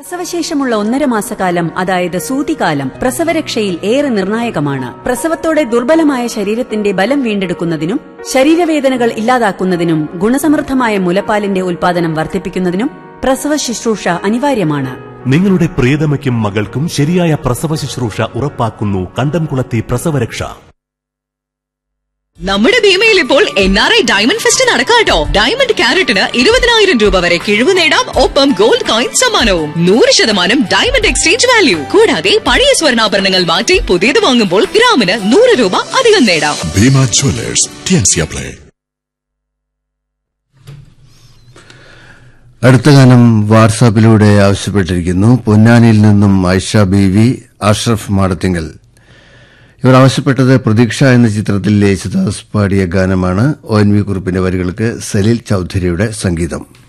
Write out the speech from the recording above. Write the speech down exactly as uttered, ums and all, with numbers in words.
പ്രസവശേഷമുള്ള ഒന്നര മാസക്കാലം, അതായത് സൂതികാലം, പ്രസവരക്ഷയിൽ ഏറെ നിർണായകമാണ്. പ്രസവത്തോടെ ദുർബലമായ ശരീരത്തിന്റെ ബലം വീണ്ടെടുക്കുന്നതിനും ശരീരവേദനകൾ ഇല്ലാതാക്കുന്നതിനും ഗുണസമൃദ്ധമായ മുലപ്പാലിന്റെ ഉൽപാദനം വർദ്ധിപ്പിക്കുന്നതിനും പ്രസവ ശുശ്രൂഷ അനിവാര്യമാണ്. നിങ്ങളുടെ പ്രിയതമയ്ക്കും മകൾക്കും ശരിയായ പ്രസവ ശുശ്രൂഷ ഉറപ്പാക്കുന്നു കണ്ടംകുളത്തി പ്രസവരക്ഷ. നമ്മുടെ ഭീമയിൽ ഇപ്പോൾ N R I diamond fest നടക്കാട്ടോ. Diamond ക്യാരറ്റിന് ഇരുപതിനായിരം രൂപ വരെ കിഴിവ് നേടാം. ഒപ്പം ഗോൾഡ് കോയിൻ സമ്മാനവും. നൂറ് ശതമാനം ഡയമണ്ട് എക്സ്ചേഞ്ച് വാല്യൂ. കൂടാതെ പഴയ സ്വർണ്ണാഭരണങ്ങൾ മാറ്റി പുതിയത് വാങ്ങുമ്പോൾ ഗ്രാമിന് നൂറ് രൂപ അധികം നേടാം. Bhima Jewellers, T&C apply. അടുത്ത ഗാനം വാട്സാപ്പിലൂടെ ആവശ്യപ്പെട്ടിരിക്കുന്നു. പൊന്നാനിയിൽ നിന്നും ഐഷ ബീവി, അഷ്റഫ് മാടത്തിങ്കൽ. ഇവർ ആവശ്യപ്പെട്ടത് പ്രതീക്ഷ എന്ന ചിത്രത്തിൽ യേശുദാസ് പാടിയ ഗാനമാണ്. ഒ എൻ വി കുറുപ്പിന്റെ വരികൾക്ക് സലീൽ ചൌധരിയുടെ സംഗീതം.